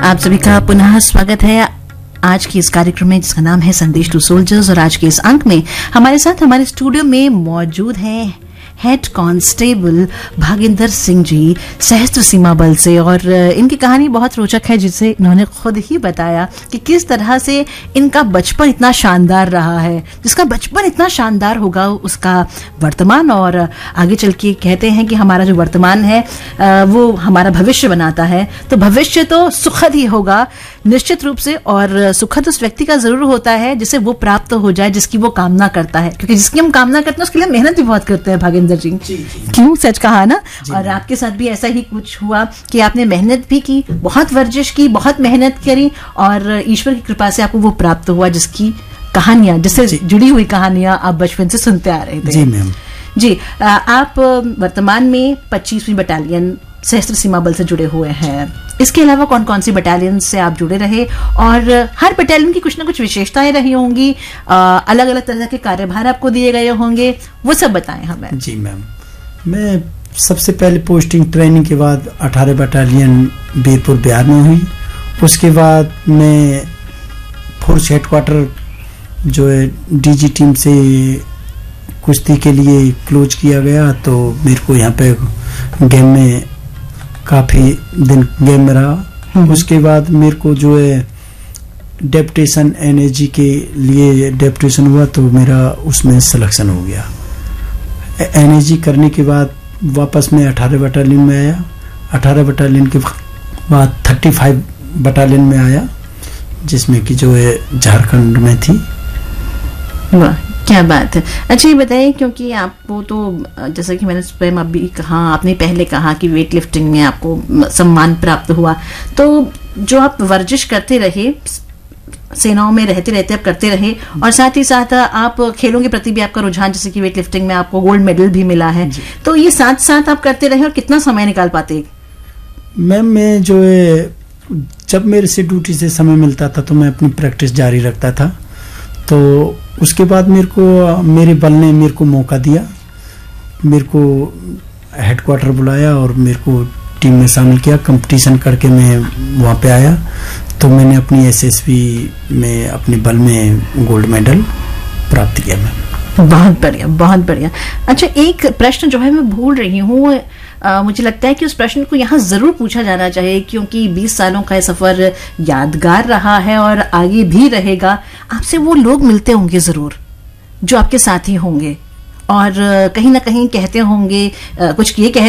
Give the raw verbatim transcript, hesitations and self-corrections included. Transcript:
आप सभी का पुनः स्वागत है आज के इस कार्यक्रम में जिसका नाम है संदेश टू सोल्जर्स। और आज के इस अंक में हमारे साथ हमारे स्टूडियो में मौजूद हैं हेड कांस्टेबल भागेंद्र सिंह जी, सशस्त्र सीमा बल से। और इनकी कहानी बहुत रोचक है जिसे इन्होंने खुद ही बताया कि किस तरह से इनका बचपन इतना शानदार रहा है। जिसका बचपन इतना शानदार होगा उसका वर्तमान, और आगे चल के कहते हैं कि हमारा जो वर्तमान है वो हमारा भविष्य बनाता है। तो भविष्य तो सुखद ही होगा निश्चित रूप से, और सुखद उस व्यक्ति का जरूर होता है जिसे वो प्राप्त हो जाए, जिसकी वो कामना करता है। क्योंकि जिसकी हम कामना करते हैं उसके लिए मेहनत भी बहुत करते हैं भागेंद्र जी, जी, जी। क्यों, सच कहा ना। और आपके साथ भी ऐसा ही कुछ हुआ कि आपने मेहनत भी की, बहुत वर्जिश की, बहुत मेहनत करी, और ईश्वर की कृपा से आपको वो प्राप्त हुआ जिसकी कहानियां, जिससे जुड़ी हुई कहानियां आप बचपन से सुनते आ रहे थे। जी मैम। जी, आप वर्तमान में पच्चीसवीं बटालियन सशस्त्र सीमा बल से जुड़े हुए हैं। इसके अलावा कौन कौन सी बटालियन से आप जुड़े रहे, और हर बटालियन की कुछ ना कुछ विशेषताएं रही होंगी, अलग अलग तरह के कार्यभार आपको दिए गए होंगे, वो सब बताएं हमें। जी मैम, मैं सबसे पहले पोस्टिंग ट्रेनिंग के बाद अठारह बटालियन बीरपुर बिहार में हुई। उसके बाद मैं फोर्स हेडक्वार्टर जो है डीजी टीम से कुश्ती के लिए क्लोज किया गया, तो मेरे को यहाँ पे गेम में काफी दिन गेम में रहा। उसके बाद मेरे को जो है डेप्यूटेशन एनएजी के लिए डेप्यूटेशन हुआ, तो मेरा उसमें सिलेक्शन हो गया। एनएजी करने के बाद वापस मैं अठारह बटालियन में आया। अठारह बटालियन के बाद थर्टी फाइव बटालियन में आया, जिसमें कि जो है झारखंड में थी। वाह, क्या बात है। अच्छा, ये बताइए, क्योंकि आपको तो जैसा कि मैंने स्वयं अभी कहा, आपने पहले कहा कि वेट लिफ्टिंग में आपको सम्मान प्राप्त हुआ, तो जो आप वर्जिश करते रहे, सेनाओं में रहते रहते आप करते रहे, और साथ ही साथ आप खेलों के प्रति भी आपका रुझान, जैसे कि वेट लिफ्टिंग में आपको गोल्ड मेडल भी मिला है, तो ये साथ साथ आप करते रहे, और कितना समय निकाल पाते? मैम, मैं जो है जब मेरे से ड्यूटी से समय मिलता था तो मैं अपनी प्रैक्टिस जारी रखता था। तो उसके बाद मेरे को मेरे बल ने मेरे को मौका दिया, मेरे को हेडक्वार्टर बुलाया और मेरे को टीम में शामिल किया। कंपटीशन करके मैं वहाँ पे आया, तो मैंने अपनी एसएसबी में अपने बल में गोल्ड मेडल प्राप्त किया। मैं बहुत बढ़िया, बहुत बढ़िया। अच्छा, एक प्रश्न जो है मैं भूल रही हूँ, मुझे लगता है कि उस प्रश्न को यहाँ जरूर पूछा जाना चाहिए, क्योंकि बीस सालों का सफर यादगार रहा है और आगे भी रहेगा। आपसे वो लोग मिलते होंगे जरूर जो आपके साथी होंगे, और कहीं ना कहीं कहते होंगे, कुछ ये कहते